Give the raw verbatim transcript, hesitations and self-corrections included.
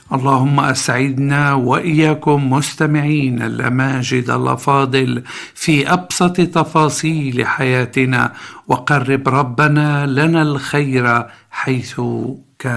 اللهم أسعدنا وإياكم مستمعين الأماجد الأفاضل في أبسط تفاصيل حياتنا، وقرب ربنا لنا الخير حيث كان.